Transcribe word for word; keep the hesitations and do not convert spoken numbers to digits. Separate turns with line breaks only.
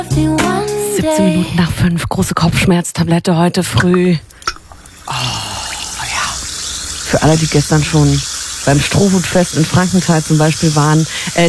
siebzehn Minuten nach fünf, große Kopfschmerztablette heute früh. Oh, ja. Für alle, die gestern schon beim Strohhutfest in Frankenthal zum Beispiel waren. Äh,